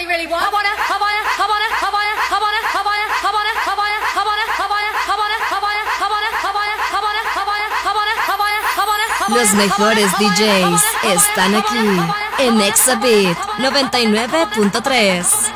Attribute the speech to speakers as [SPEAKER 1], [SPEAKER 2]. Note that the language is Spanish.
[SPEAKER 1] really want.
[SPEAKER 2] Los mejores DJs están aquí en Exabit 99.3.